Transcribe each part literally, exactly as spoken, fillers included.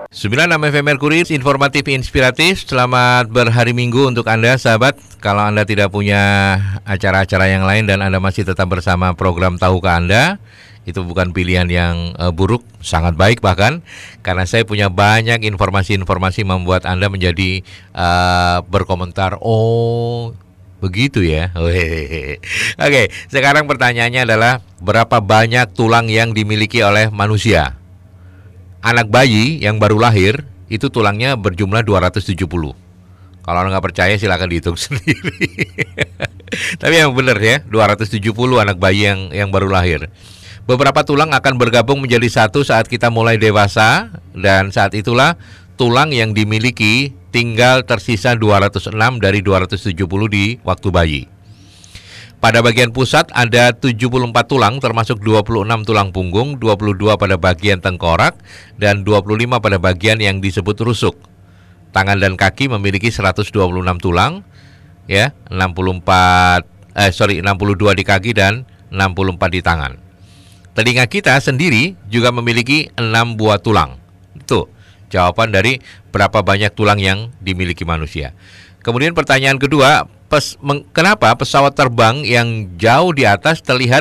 sembilan puluh enam F M Merkuri, informatif inspiratif. Selamat berhari Minggu untuk Anda, sahabat. Kalau Anda tidak punya acara-acara yang lain dan Anda masih tetap bersama program Tahukah Anda, itu bukan pilihan yang uh, buruk, sangat baik bahkan. Karena saya punya banyak informasi-informasi membuat Anda menjadi uh, berkomentar, oh begitu ya. Oke, okay, sekarang pertanyaannya adalah berapa banyak tulang yang dimiliki oleh manusia? Anak bayi yang baru lahir itu tulangnya berjumlah dua ratus tujuh puluh. Kalau nggak percaya silakan dihitung sendiri. Tapi yang benar ya, dua ratus tujuh puluh anak bayi yang yang baru lahir. Beberapa tulang akan bergabung menjadi satu saat kita mulai dewasa, dan saat itulah tulang yang dimiliki tinggal tersisa dua ratus enam dari dua ratus tujuh puluh di waktu bayi. Pada bagian pusat ada tujuh puluh empat tulang, termasuk dua puluh enam tulang punggung, dua puluh dua pada bagian tengkorak, dan dua puluh lima pada bagian yang disebut rusuk. Tangan dan kaki memiliki seratus dua puluh enam tulang, ya, enam puluh empat eh sorry enam puluh dua di kaki dan enam puluh empat di tangan. Telinga kita sendiri juga memiliki enam buah tulang. Itu jawaban dari berapa banyak tulang yang dimiliki manusia. Kemudian pertanyaan kedua, pes, meng, kenapa pesawat terbang yang jauh di atas terlihat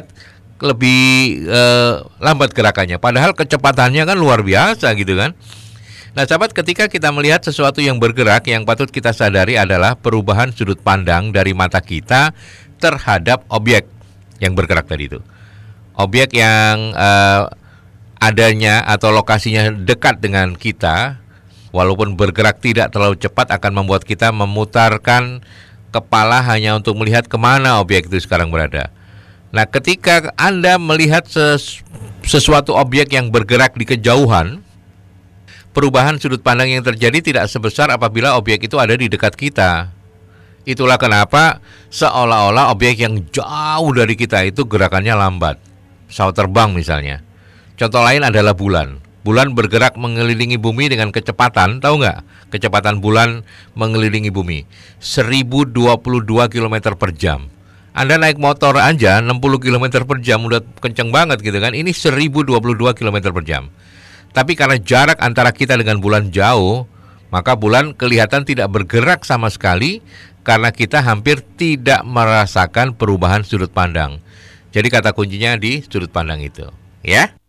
lebih eh, lambat gerakannya? Padahal kecepatannya kan luar biasa gitu kan. Nah sahabat, ketika kita melihat sesuatu yang bergerak, yang patut kita sadari adalah perubahan sudut pandang dari mata kita terhadap objek yang bergerak tadi itu. Objek yang eh, adanya atau lokasinya dekat dengan kita, walaupun bergerak tidak terlalu cepat, akan membuat kita memutarkan kepala hanya untuk melihat kemana objek itu sekarang berada. Nah, ketika Anda melihat ses- sesuatu objek yang bergerak di kejauhan, perubahan sudut pandang yang terjadi tidak sebesar apabila objek itu ada di dekat kita. Itulah kenapa seolah-olah objek yang jauh dari kita itu gerakannya lambat. Pesawat terbang misalnya. Contoh lain adalah bulan. Bulan bergerak mengelilingi bumi dengan kecepatan, tahu nggak? Kecepatan bulan mengelilingi bumi seribu dua puluh dua kilometer per jam. Anda naik motor aja enam puluh kilometer per jam, udah kenceng banget gitu kan. Ini seribu dua puluh dua kilometer per jam. Tapi karena jarak antara kita dengan bulan jauh, maka bulan kelihatan tidak bergerak sama sekali karena kita hampir tidak merasakan perubahan sudut pandang. Jadi kata kuncinya di sudut pandang itu, ya.